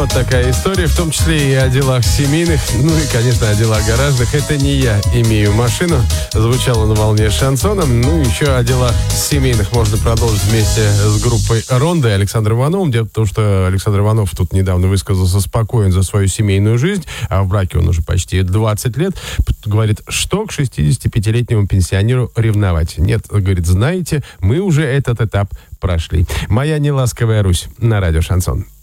Вот такая история, в том числе и о делах семейных, ну и, конечно, о делах гаражных. Это не я имею машину. Звучало на волне шансона. Ну, еще о делах семейных можно продолжить вместе с группой «Ронда» и Александром Ивановым. Дело в том, что Александр Иванов тут недавно высказался спокоен за свою семейную жизнь, а в браке он уже почти 20 лет. Говорит, что к 65-летнему пенсионеру ревновать? Нет, говорит, знаете, мы уже этот этап прошли. Моя неласковая Русь на радио «Шансон».